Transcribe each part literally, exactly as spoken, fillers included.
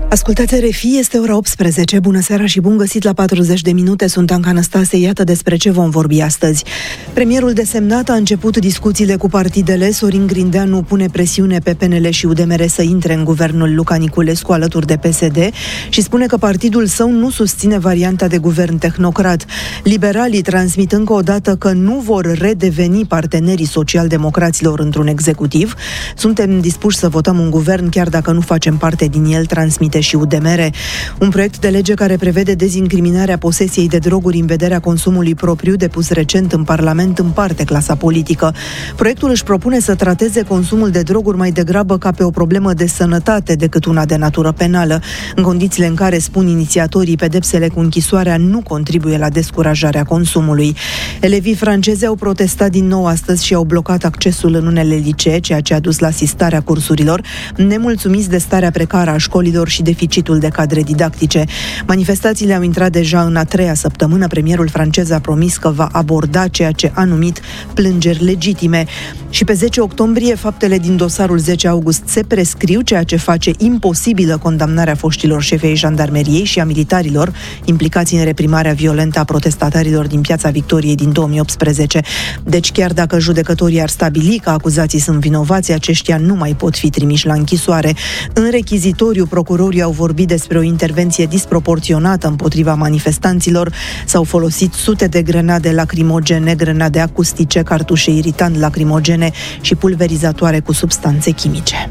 Ascultați R F I, este ora optsprezece. Bună seara și bun găsit la patruzeci de minute. Sunt Anca Năstase, iată despre ce vom vorbi astăzi. Premierul desemnat a început discuțiile cu partidele. Sorin Grindeanu pune presiune pe P N L și U D M R să intre în guvernul Luca Niculescu alături de P S D și spune că partidul său nu susține varianta de guvern tehnocrat. Liberalii transmit încă o dată că nu vor redeveni partenerii social-democraților într-un executiv. Suntem dispuși să votăm un guvern chiar dacă nu facem parte din el, transmite și U D M R. Un proiect de lege care prevede dezincriminarea posesiei de droguri în vederea consumului propriu, depus recent în Parlament, împarte clasa politică. Proiectul își propune să trateze consumul de droguri mai degrabă ca pe o problemă de sănătate decât una de natură penală, în condițiile în care, spun inițiatorii, pedepsele cu închisoarea nu contribuie la descurajarea consumului. Elevii francezi au protestat din nou astăzi și au blocat accesul în unele licee, ceea ce a dus la asistarea cursurilor, nemulțumiți de starea precară a școlilor și deficitul de cadre didactice. Manifestațiile au intrat deja în a treia săptămână. Premierul francez a promis că va aborda ceea ce a numit plângeri legitime. Și pe zece octombrie, faptele din dosarul zece august se prescriu, ceea ce face imposibilă condamnarea foștilor șefei jandarmeriei și a militarilor implicați în reprimarea violentă a protestatarilor din Piața Victoriei din două mii optsprezece. Deci, chiar dacă judecătorii ar stabili că acuzații sunt vinovați, aceștia nu mai pot fi trimiși la închisoare. În rechizitoriu, procurorii au vorbit despre o intervenție disproporționată împotriva manifestanților. S-au folosit sute de grenade lacrimogene, grenade acustice, cartușe iritant lacrimogene și pulverizatoare cu substanțe chimice.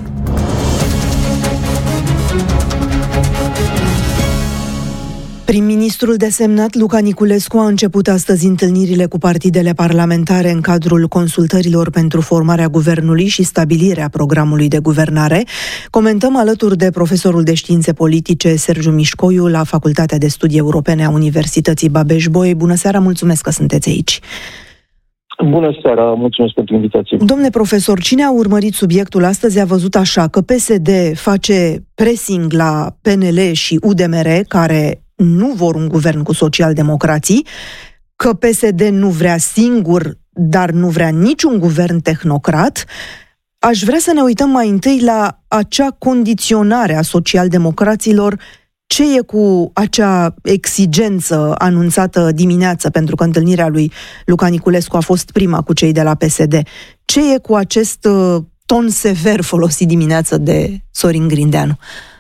Prim-ministrul desemnat Luca Niculescu a început astăzi întâlnirile cu partidele parlamentare în cadrul consultărilor pentru formarea guvernului și stabilirea programului de guvernare. Comentăm alături de profesorul de științe politice Sergiu Mișcoiu la Facultatea de Studii Europene a Universității Babeș-Bolyai. Bună seara, mulțumesc că sunteți aici. Bună seara, mulțumesc pentru invitație. Domnule profesor, cine a urmărit subiectul astăzi a văzut așa că P S D face pressing la P N L și U D M R, care nu vor un guvern cu social-democrații, că P S D nu vrea singur, dar nu vrea niciun guvern tehnocrat. Aș vrea să ne uităm mai întâi la acea condiționare a social-democraților. Ce e cu acea exigență anunțată dimineață, pentru că întâlnirea lui Luca Niculescu a fost prima cu cei de la P S D? Ce e cu acest ton sever folosit dimineață de Sorin Grindeanu?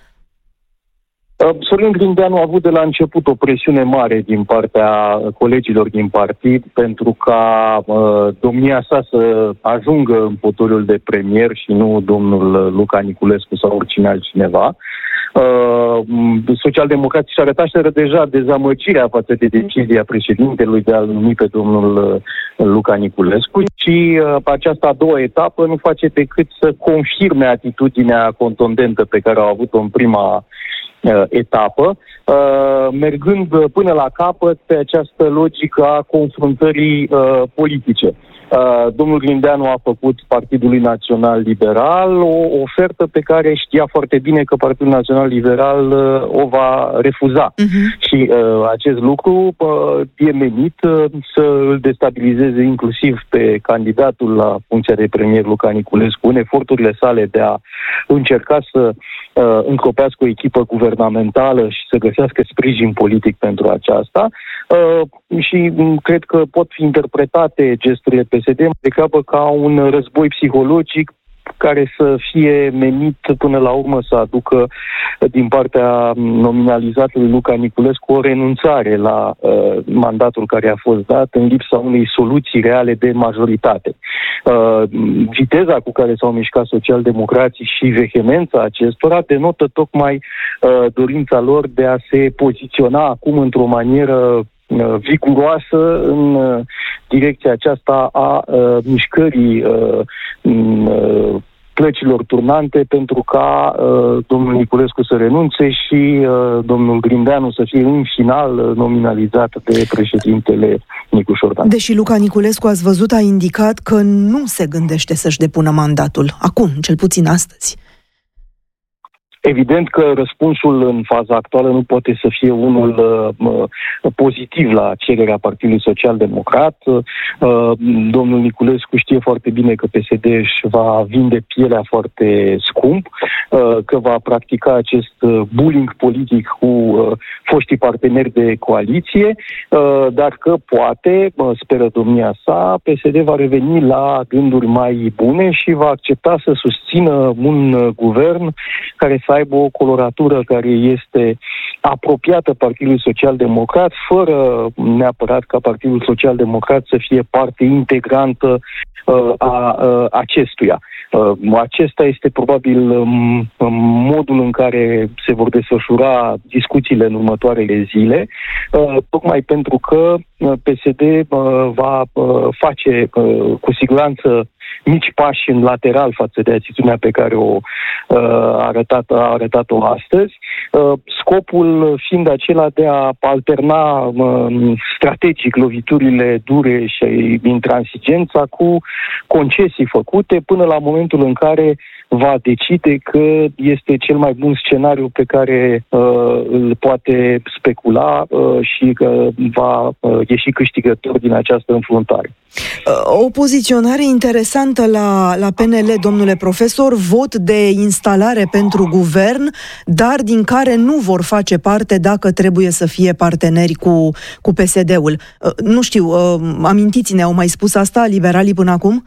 Sorin Grindeanu a avut de la început o presiune mare din partea colegilor din partid pentru ca uh, domnia sa să ajungă în fotoliul de premier și nu domnul Luca Niculescu sau oricine altcineva. Uh, Socialdemocrații și arătaseră deja dezamăgirea față de decizia președintelui de a-l numi pe domnul Luca Niculescu și uh, această a doua etapă nu face decât să confirme atitudinea contundentă pe care au avut-o în prima uh, etapă, uh, mergând până la capăt pe această logică a confruntării uh, politice. Uh, domnul Grindeanu a făcut Partidului Național Liberal o ofertă pe care știa foarte bine că Partidul Național Liberal uh, o va refuza. Uh-huh. Și uh, acest lucru uh, e menit uh, să îl destabilizeze inclusiv pe candidatul la funcția de premier Luca Niculescu în eforturile sale de a încerca să uh, încropească o echipă guvernamentală și să găsească sprijin politic pentru aceasta. Uh, și cred că pot fi interpretate gesturile P S D mai degrabă ca un război psihologic care să fie menit până la urmă să aducă din partea nominalizatului Luca Niculescu o renunțare la uh, mandatul care a fost dat în lipsa unei soluții reale de majoritate. Uh, viteza cu care s-au mișcat socialdemocrații și vehemența acestora denotă tocmai uh, dorința lor de a se poziționa acum într-o manieră viguroasă în direcția aceasta a uh, mișcării uh, uh, plăcilor turnante pentru ca uh, domnul Niculescu să renunțe și uh, domnul Grindeanu să fie în final nominalizat de președintele Nicu Șordan. Deși Luca Niculescu, ați văzut, a indicat că nu se gândește să-și depună mandatul. Acum, cel puțin astăzi. Evident că răspunsul în faza actuală nu poate să fie unul uh, pozitiv la cererea Partidului Social-Democrat. Uh, domnul Niculescu știe foarte bine că P S D își va vinde pielea foarte scump, uh, că va practica acest uh, bullying politic cu uh, foștii parteneri de coaliție, uh, dar că poate, uh, speră domnia sa, P S D va reveni la gânduri mai bune și va accepta să susțină un uh, guvern care să aibă o coloratură care este apropiată Partidului Social-Democrat, fără neapărat ca Partidul Social-Democrat să fie parte integrantă uh, a uh, acestuia. Uh, acesta este probabil um, modul în care se vor desfășura discuțiile în următoarele zile, uh, tocmai pentru că uh, P S D uh, va uh, face uh, cu siguranță mici pași în lateral față de atitudinea pe care o uh, a, arătat, a arătat-o astăzi, uh, scopul fiind acela de a alterna uh, strategic loviturile dure și intransigența cu concesii făcute până la momentul în care va decide că este cel mai bun scenariu pe care uh, îl poate specula uh, și că va uh, ieși câștigător din această înfruntare. O poziționare interesantă la, la P N L, domnule profesor, vot de instalare pentru guvern, dar din care nu vor face parte dacă trebuie să fie parteneri cu, cu P S D-ul. Nu știu, amintiți-ne, au mai spus asta liberalii până acum?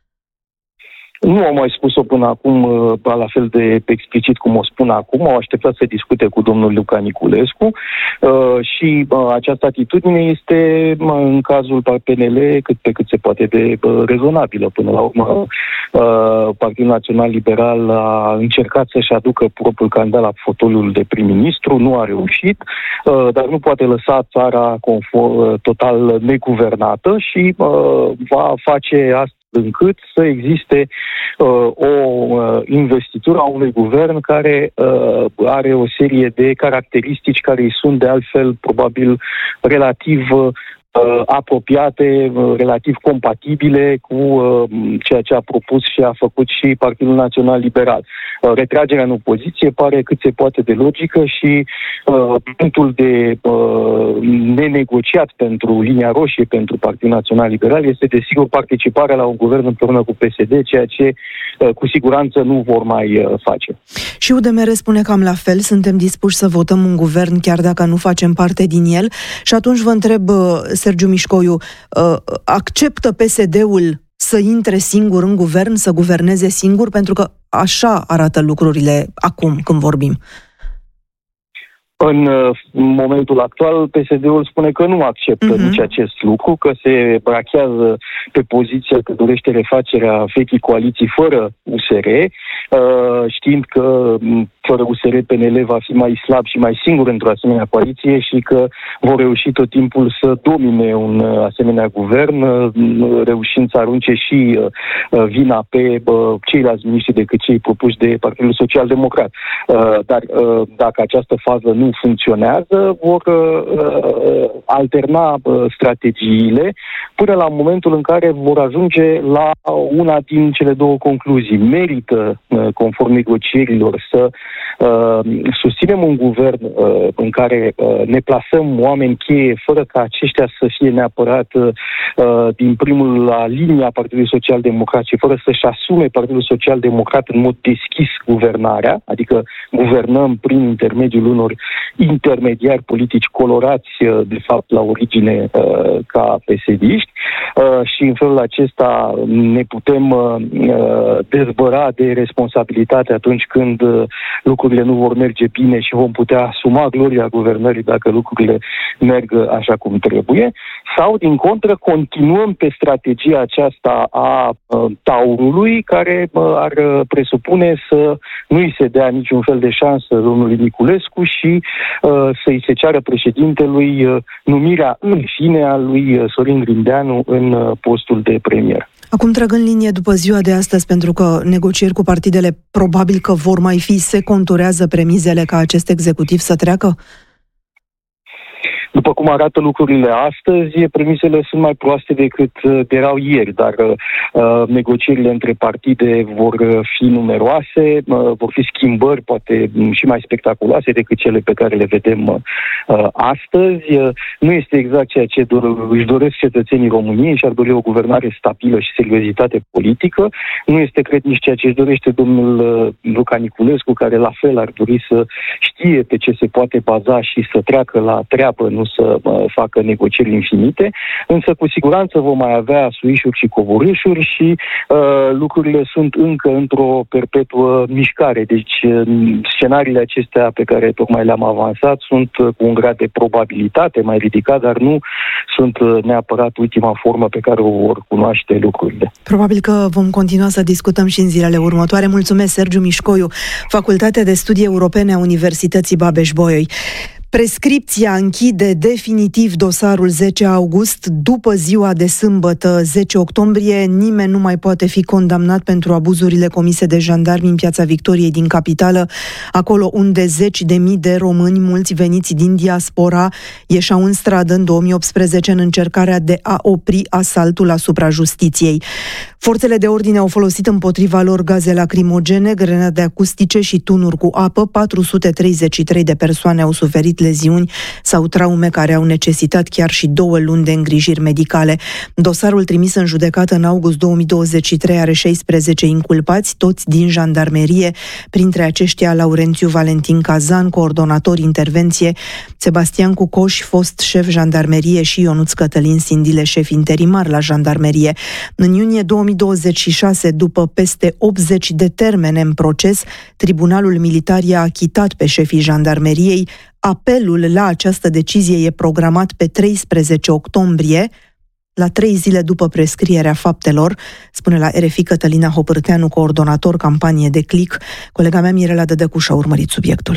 Nu au mai spus-o până acum la fel de explicit cum o spun acum. Au așteptat să discute cu domnul Luca Niculescu și această atitudine este în cazul P N L cât pe cât se poate de rezonabilă. Până la urmă, Partidul Național Liberal a încercat să-și aducă propriul candidat la fotoliul de prim-ministru, nu a reușit, dar nu poate lăsa țara conform, total neguvernată și va face asta încât să existe uh, o uh, investitură a unui guvern care uh, are o serie de caracteristici care îi sunt de altfel probabil relativ uh, apropiate, relativ compatibile cu uh, ceea ce a propus și a făcut și Partidul Național Liberal. Uh, retragerea în opoziție pare cât se poate de logică și uh, punctul de uh, nenegociat pentru linia roșie pentru Partidul Național Liberal este desigur participarea la un guvern împreună cu P S D, ceea ce uh, cu siguranță nu vor mai uh, face. Și U D M R spune cam la fel, suntem dispuși să votăm un guvern chiar dacă nu facem parte din el. Și atunci vă întreb, uh, Sergiu Mișcoiu, acceptă P S D-ul să intre singur în guvern, să guverneze singur? Pentru că așa arată lucrurile acum când vorbim. În momentul actual, P S D-ul spune că nu acceptă uh-huh. nici acest lucru, că se brachează pe poziția că dorește refacerea vechii coaliții fără U S R, știind că fără U S R P N L va fi mai slab și mai singur într-o asemenea coaliție și că vor reuși tot timpul să domine un asemenea guvern, reușind să arunce și vina pe ceilalți miniștri decât cei propuși de Partidul Social-Democrat. Dar dacă această fază nu funcționează, vor alterna strategiile până la momentul în care vor ajunge la una din cele două concluzii. Merită, conform negocierilor, să Uh, susținem un guvern uh, în care uh, ne plasăm oameni cheie fără ca aceștia să fie neapărat uh, din primul la linia Partidului Social-Democrat și fără să-și asume Partidul Social-Democrat în mod deschis guvernarea, adică guvernăm prin intermediul unor intermediari politici colorați uh, de fapt la origine uh, ca P S D-iști uh, și în felul acesta ne putem uh, dezbăra de responsabilitate atunci când uh, lucrurile nu vor merge bine și vom putea asuma gloria guvernării dacă lucrurile merg așa cum trebuie, sau, din contră, continuăm pe strategia aceasta a uh, taurului, care uh, ar presupune să nu îi se dea niciun fel de șansă domnului Niculescu și uh, să-i se ceară președintelui uh, numirea în fine a lui Sorin Grindeanu în uh, postul de premier. Acum trag în linie după ziua de astăzi, pentru că negocieri cu partidele probabil că vor mai fi, se conturează premizele ca acest executiv să treacă? După cum arată lucrurile astăzi, premisele sunt mai proaste decât erau ieri, dar uh, negocierile între partide vor fi numeroase, uh, vor fi schimbări poate și mai spectaculoase decât cele pe care le vedem uh, astăzi. Uh, nu este exact ceea ce dor- își doresc cetățenii României, și-ar dori o guvernare stabilă și seriozitate politică. Nu este, cred, nici ceea ce își dorește domnul uh, Luca Niculescu, care la fel ar dori să știe pe ce se poate baza și să treacă la treabă, nu să uh, facă negocieri infinite, însă cu siguranță vom mai avea suișuri și coborâșuri și uh, lucrurile sunt încă într-o perpetuă mișcare. Deci uh, scenariile acestea pe care tocmai le-am avansat sunt uh, cu un grad de probabilitate mai ridicat, dar nu sunt uh, neapărat ultima formă pe care o vor cunoaște lucrurile. Probabil că vom continua să discutăm și în zilele următoare. Mulțumesc, Sergiu Mișcoiu, Facultatea de Studii Europene a Universității Babeș-Bolyai. Prescripția închide definitiv dosarul zece august. După ziua de sâmbătă, zece octombrie, nimeni nu mai poate fi condamnat pentru abuzurile comise de jandarmi în Piața Victoriei din capitală, acolo unde zeci de mii de români, mulți veniți din diaspora, ieșeau în stradă în două mii optsprezece în încercarea de a opri asaltul asupra justiției. Forțele de ordine au folosit împotriva lor gaze lacrimogene, grenade acustice și tunuri cu apă. patru sute treizeci și trei de persoane au suferit leziuni sau traume care au necesitat chiar și două luni de îngrijiri medicale. Dosarul trimis în judecată în august două mii douăzeci și trei are șaisprezece inculpați, toți din jandarmerie, printre aceștia Laurențiu Valentin Cazan, coordonator intervenție, Sebastian Cucoș, fost șef jandarmerie, și Ionuț Cătălin Sindile, șef interimar la jandarmerie. În iunie două mii douăzeci și șase, după peste optzeci de termene în proces, Tribunalul Militar i-a achitat pe șefii jandarmeriei. Apelul la această decizie e programat pe treisprezece octombrie, la trei zile după prescrierea faptelor, spune la R F I Cătălina Hopârteanu, coordonator campanie de Click. Colega mea Mirela Dădăcuș a urmărit subiectul.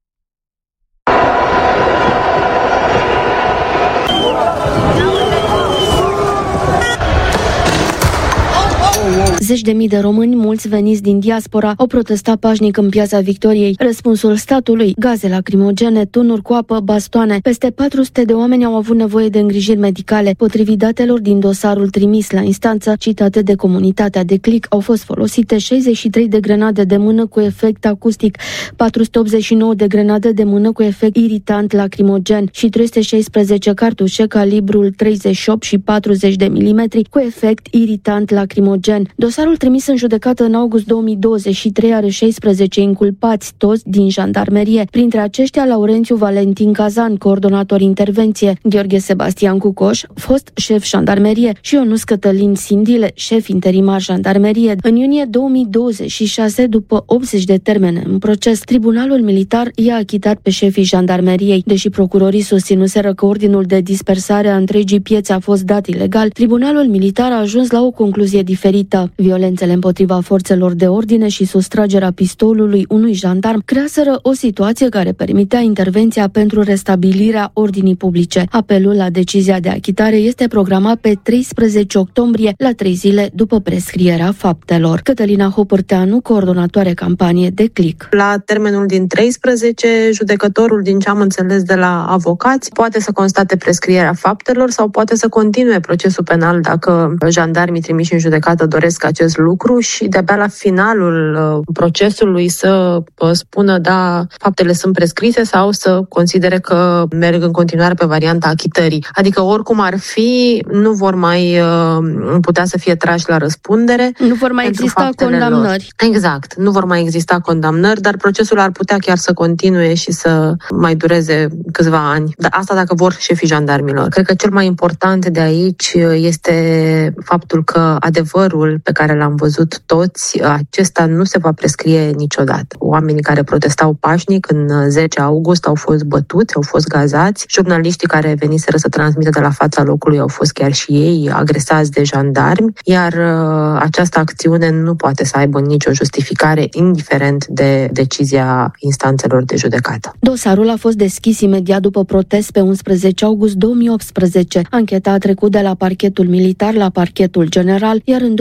Zeci de mii de români, mulți veniți din diaspora, au protestat pașnic în Piața Victoriei. Răspunsul statului: gaze lacrimogene, tunuri cu apă, bastoane. Peste patru sute de oameni au avut nevoie de îngrijiri medicale. Potrivit datelor din dosarul trimis la instanță, citate de comunitatea de Click, au fost folosite șaizeci și trei de grenade de mână cu efect acustic, patru sute optzeci și nouă de grenade de mână cu efect iritant lacrimogen și trei sute șaisprezece cartușe calibrul treizeci și opt și patruzeci de milimetri cu efect iritant lacrimogen. Dosarul trimis în judecată în august două mii douăzeci și trei are șaisprezece inculpați, toți din jandarmerie. Printre aceștia Laurențiu Valentin Cazan, coordonator intervenție, Gheorghe Sebastian Cucoș, fost șef jandarmerie, și Ionuț Cătălin Sindile, șef interimar jandarmerie. În iunie două mii douăzeci și șase, după optzeci de termene în proces, Tribunalul Militar i-a achitat pe șefii jandarmeriei. Deși procurorii susținuseră că ordinul de dispersare a întregii piețe a fost dat ilegal, Tribunalul Militar a ajuns la o concluzie diferită. Violențele împotriva forțelor de ordine și sustragerea pistolului unui jandarm creaseră o situație care permitea intervenția pentru restabilirea ordinii publice. Apelul la decizia de achitare este programat pe treisprezece octombrie, la trei zile după prescrierea faptelor. Cătălina Hopârteanu, coordonatoare campanie de Click. La termenul din treisprezece, judecătorul, din ce am înțeles de la avocați, poate să constate prescrierea faptelor sau poate să continue procesul penal dacă jandarmii trimiși în judecată doresc acest lucru și de-abia la finalul uh, procesului să uh, spună da, faptele sunt prescrise sau să considere că merg în continuare pe varianta achitării. Adică oricum ar fi, nu vor mai uh, putea să fie trași la răspundere. Nu vor mai exista condamnări. Lor. Exact, nu vor mai exista condamnări, dar procesul ar putea chiar să continue și să mai dureze câțiva ani. Dar asta dacă vor șefii jandarmilor. Cred că cel mai important de aici este faptul că adevărul pe care l-am văzut toți, acesta nu se va prescrie niciodată. Oamenii care protestau pașnic în zece august au fost bătuți, au fost gazați. Jurnaliștii care veniseră să transmită de la fața locului au fost chiar și ei agresați de jandarmi, iar uh, această acțiune nu poate să aibă nicio justificare, indiferent de decizia instanțelor de judecată. Dosarul a fost deschis imediat după protest pe unsprezece august două mii optsprezece. Ancheta a trecut de la parchetul militar la parchetul general, iar în două mii nouăsprezece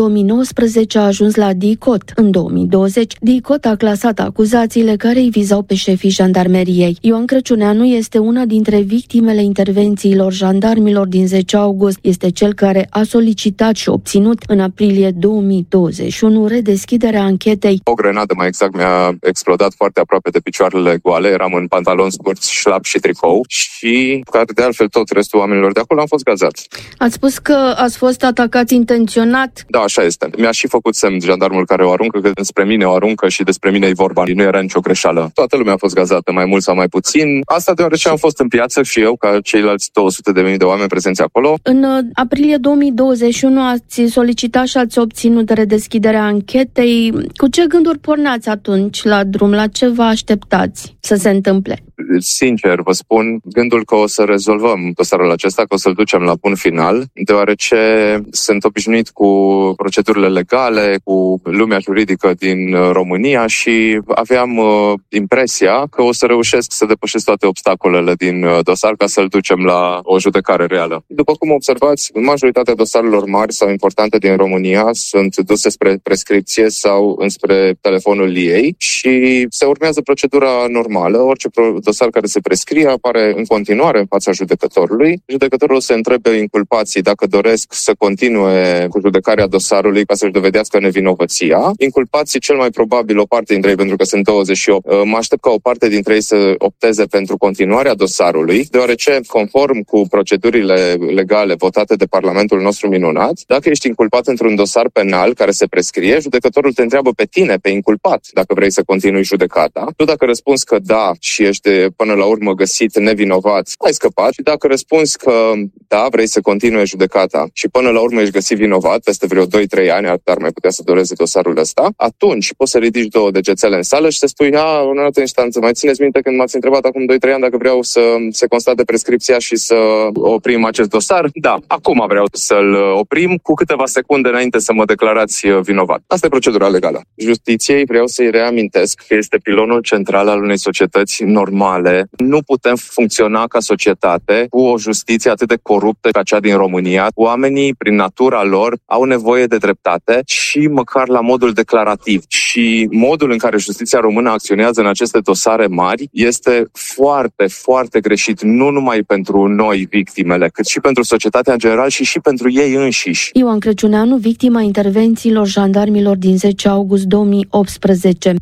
nouăsprezece a ajuns la DICOT. În două mii douăzeci, DICOT a clasat acuzațiile care îi vizau pe șefii jandarmeriei. Ioan Crăciuneanu este una dintre victimele intervențiilor jandarmilor din zece august. Este cel care a solicitat și obținut în aprilie două mii douăzeci și unu redeschiderea anchetei. O grenadă, mai exact, mi-a explodat foarte aproape de picioarele goale. Eram în pantaloni scurți, șlap și tricou și, care de altfel tot restul oamenilor de acolo, am fost gazat. Ați spus că ați fost atacați intenționat? Da, așa este. Mi-a și făcut semn jandarmul care o aruncă, că despre mine o aruncă și despre mine e vorba. Nu era nicio greșeală. Toată lumea a fost gazată, mai mult sau mai puțin. Asta deoarece am fost în piață și eu, ca ceilalți două sute de mii de oameni prezenți acolo. În aprilie două mii douăzeci și unu ați solicitat și ați obținut redeschiderea anchetei. Cu ce gânduri porneați atunci la drum? La ce vă așteptați să se întâmple? Sincer, vă spun, gândul că o să rezolvăm dosarul acesta, că o să-l ducem la bun final, deoarece sunt obișnuit cu procedurile legale, cu lumea juridică din România și aveam uh, impresia că o să reușesc să depășesc toate obstacolele din uh, dosar ca să-l ducem la o judecare reală. După cum observați, majoritatea dosarelor mari sau importante din România sunt duse spre prescripție sau înspre telefonul ei și se urmează procedura normală. Orice pro- dosar care se prescrie apare în continuare în fața judecătorului. Judecătorul se întrebe inculpații dacă doresc să continue cu judecarea dosarului ca să-și dovedească nevinovăția. Inculpații, cel mai probabil o parte dintre ei, pentru că sunt douăzeci și opt, mă aștept ca o parte dintre ei să opteze pentru continuarea dosarului, deoarece, conform cu procedurile legale votate de Parlamentul nostru minunat, dacă ești inculpat într-un dosar penal care se prescrie, judecătorul te întreabă pe tine, pe inculpat, dacă vrei să continui judecata. Tu dacă răspunzi că da și ești până la urmă găsit nevinovat, ai scăpat. Și dacă răspunzi că da, vrei să continue judecata și până la urmă ești găsit vinovat peste vreo doi trei ani, ar mai putea să dureze dosarul ăsta, atunci poți să ridici două degețele în sală și să spui, a, în altă instanță, mai țineți minte când m-ați întrebat acum doi trei ani dacă vreau să se constate prescripția și să oprim acest dosar? Da, acum vreau să-l oprim cu câteva secunde înainte să mă declarați vinovat. Asta e procedura legală. Justiției vreau să-i reamintesc că este pilonul central al unei societăți normale. Nu putem funcționa ca societate cu o justiție atât de coruptă ca cea din România. Oamenii, prin natura lor, au nevoie de dreptate și măcar la modul declarativ. Și modul în care justiția română acționează în aceste dosare mari este foarte, foarte greșit, nu numai pentru noi, victimele, cât și pentru societatea în general și și pentru ei înșiși. Ioan Crăciuneanu, victima intervențiilor jandarmilor din zece august două mii optsprezece.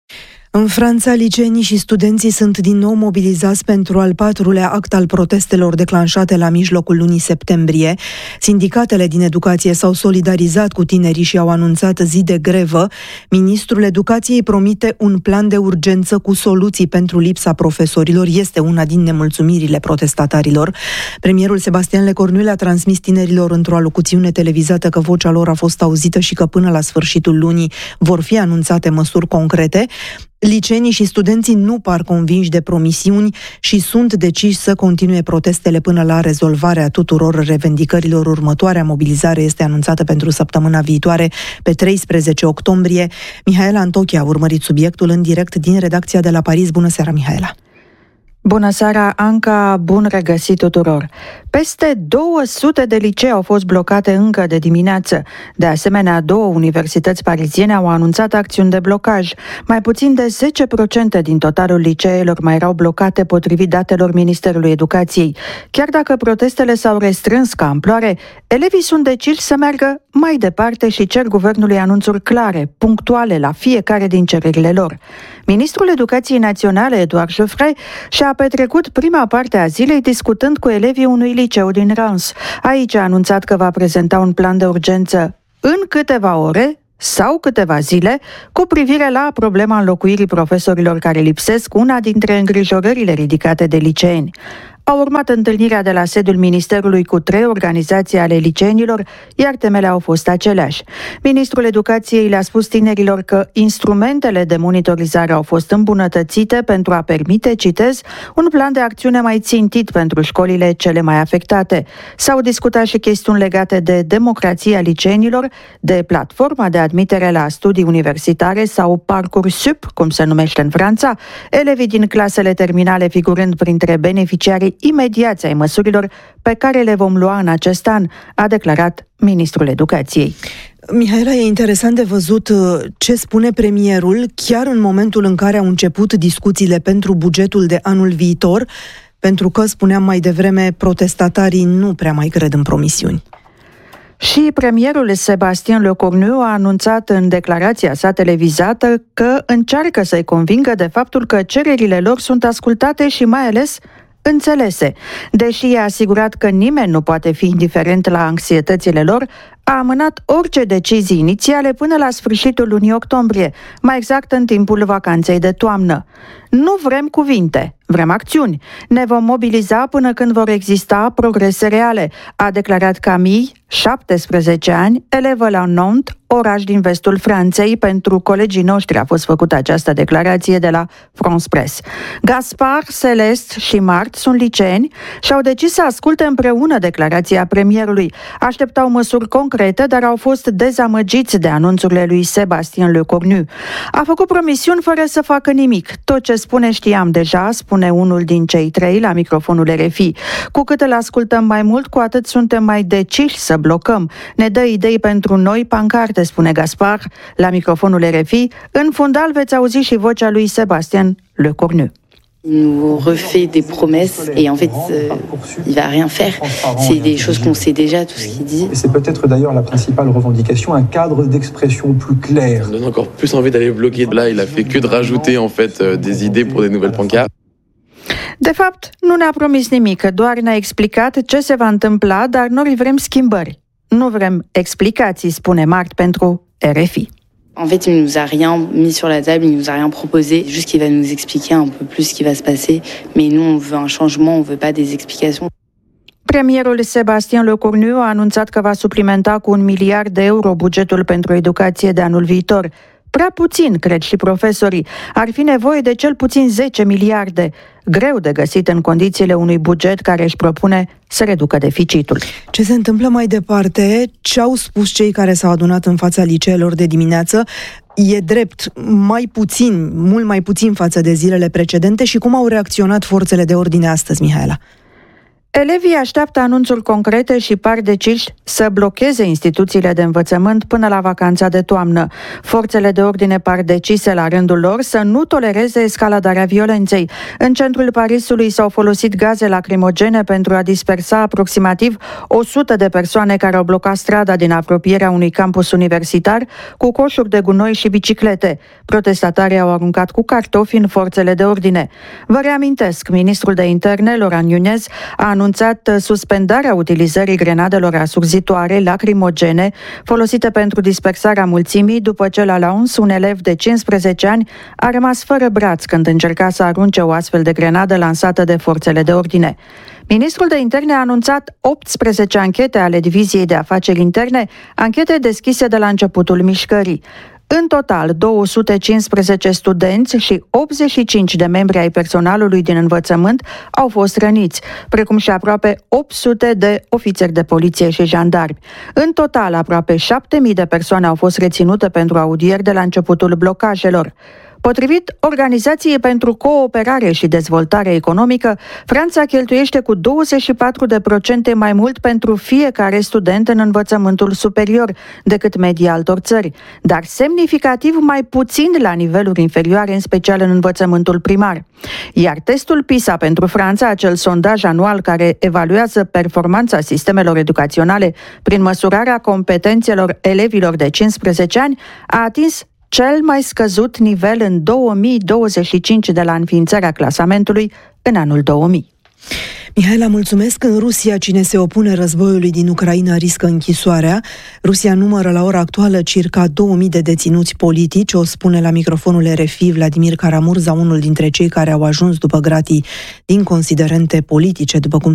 În Franța, liceenii și studenții sunt din nou mobilizați pentru al patrulea act al protestelor declanșate la mijlocul lunii septembrie. Sindicatele din educație s-au solidarizat cu tinerii și au anunțat zi de grevă. Ministrul Educației promite un plan de urgență cu soluții pentru lipsa profesorilor. Este una din nemulțumirile protestatarilor. Premierul Sebastian Lecornu a transmis tinerilor într-o alocuțiune televizată că vocea lor a fost auzită și că până la sfârșitul lunii vor fi anunțate măsuri concrete. Liceenii și studenții nu par convinși de promisiuni și sunt deciși să continue protestele până la rezolvarea tuturor revendicărilor. Următoarea mobilizare este anunțată pentru săptămâna viitoare, pe treisprezece octombrie. Mihaela Antochia a urmărit subiectul în direct din redacția de la Paris. Bună seara, Mihaela! Bună seara, Anca, bun regăsit tuturor! Peste două sute de licee au fost blocate încă de dimineață. De asemenea, două universități pariziene au anunțat acțiuni de blocaj. Mai puțin de zece la sută din totalul liceelor mai erau blocate potrivit datelor Ministerului Educației. Chiar dacă protestele s-au restrâns ca amploare, elevii sunt deciși să meargă mai departe și cer guvernului anunțuri clare, punctuale la fiecare din cererile lor. Ministrul Educației Naționale, Eduard Geoffrey, și-a petrecut prima parte a zilei discutând cu elevii unui liceu din Reims. Aici a anunțat că va prezenta un plan de urgență în câteva ore sau câteva zile cu privire la problema înlocuirii profesorilor care lipsesc, una dintre îngrijorările ridicate de liceeni. A urmat întâlnirea de la sediul Ministerului cu trei organizații ale liceenilor, iar temele au fost aceleași. Ministrul Educației le-a spus tinerilor că instrumentele de monitorizare au fost îmbunătățite pentru a permite, citez, un plan de acțiune mai țintit pentru școlile cele mai afectate. S-au discutat și chestiuni legate de democrația liceenilor, de platforma de admitere la studii universitare sau Parcoursup, cum se numește în Franța, elevii din clasele terminale figurând printre beneficiarii imediați ai măsurilor pe care le vom lua în acest an, a declarat Ministrul Educației. Mihaela, e interesant de văzut ce spune premierul chiar în momentul în care au început discuțiile pentru bugetul de anul viitor, pentru că, spuneam mai devreme, protestatarii nu prea mai cred în promisiuni. Și premierul Sébastien Lecornu a anunțat în declarația sa televizată că încearcă să-i convingă de faptul că cererile lor sunt ascultate și mai ales înțelese. Deși i-a asigurat că nimeni nu poate fi indiferent la anxietățile lor, a amânat orice decizii inițiale până la sfârșitul lunii octombrie, mai exact în timpul vacanței de toamnă. Nu vrem cuvinte, vrem acțiuni. Ne vom mobiliza până când vor exista progrese reale, a declarat Camille, șaptesprezece ani, elevă la Nantes, oraș din vestul Franței. Pentru colegii noștri a fost făcută această declarație de la France Press. Gaspard, Celeste și Mart sunt liceeni și au decis să asculte împreună declarația premierului. Așteptau măsuri concrete, dar au fost dezamăgiți de anunțurile lui Sébastien Lecornu. A făcut promisiuni fără să facă nimic. Tot ce spune știam deja, spune unul din cei trei la microfonul R F I. Cu cât îl ascultăm mai mult, cu atât suntem mai deciși să blocăm. Ne dă idei pentru noi pancarte, spune Gaspard la microfonul R F I. În fundal veți auzi și vocea lui Sébastien Lecornu. Il nous refait des promesses et en fait euh, il va rien faire. C'est des choses qu'on sait déjà, tout ce qu'il dit. Et c'est peut-être d'ailleurs la principale revendication, un cadre d'expression plus clair. Ça donne encore plus envie d'aller bloquer. Là, il a fait que de rajouter en fait des idées pour des nouvelles pancartes. De fapt, nu ne-a promis nimic, doar ne-a explicat ce se va întâmpla, dar noi vrem schimbări. Nu vrem explicații, spune Mart pentru R F I. En fait, il nous a rien mis sur la table, il nous a rien proposé, juste qu'il va nous expliquer un peu plus ce qui va se passer, mais nous on veut un changement, on veut pas des explications. Premierul Sébastien Lecornu a anunțat că va suplimenta cu un miliard de euro bugetul pentru educație de anul viitor. Prea puțin, cred și profesorii. Ar fi nevoie de cel puțin zece miliarde. Greu de găsit în condițiile unui buget care își propune să reducă deficitul. Ce se întâmplă mai departe? Ce au spus cei care s-au adunat în fața liceelor de dimineață? E drept, mai puțin, mult mai puțin față de zilele precedente și cum au reacționat forțele de ordine astăzi, Mihaela? Elevii așteaptă anunțuri concrete și par deciși să blocheze instituțiile de învățământ până la vacanța de toamnă. Forțele de ordine par decise la rândul lor să nu tolereze escaladarea violenței. În centrul Parisului s-au folosit gaze lacrimogene pentru a dispersa aproximativ o sută de persoane care au blocat strada din apropierea unui campus universitar cu coșuri de gunoi și biciclete. Protestatarii au aruncat cu cartofi în forțele de ordine. Vă reamintesc, ministrul de interne, Laurent Nunez, a anunțat suspendarea utilizării grenadelor asurzitoare lacrimogene folosite pentru dispersarea mulțimii după ce la Lens un elev de cincisprezece ani a rămas fără braț când încerca să arunce o astfel de grenadă lansată de forțele de ordine. Ministrul de interne a anunțat optsprezece anchete ale Diviziei de Afaceri Interne, anchete deschise de la începutul mișcării. În total, două sute cincisprezece studenți și optzeci și cinci de membri ai personalului din învățământ au fost răniți, precum și aproape opt sute de ofițeri de poliție și jandarmi. În total, aproape șapte mii de persoane au fost reținute pentru audieri de la începutul blocajelor. Potrivit Organizației pentru Cooperare și Dezvoltare Economică, Franța cheltuiește cu douăzeci și patru de procente mai mult pentru fiecare student în învățământul superior decât media altor țări, dar semnificativ mai puțin la niveluri inferioare, în special în învățământul primar. Iar testul PISA pentru Franța, acel sondaj anual care evaluează performanța sistemelor educaționale prin măsurarea competențelor elevilor de cincisprezece ani, a atins cel mai scăzut nivel în două mii douăzeci și cinci de la înființarea clasamentului în anul două mii. Mihaela, mulțumesc. În Rusia, cine se opune războiului din Ucraina riscă închisoarea. Rusia numără la ora actuală circa două mii de deținuți politici, o spune la microfonul R F I Vladimir Karamurza, unul dintre cei care au ajuns după gratii din considerente politice, după cum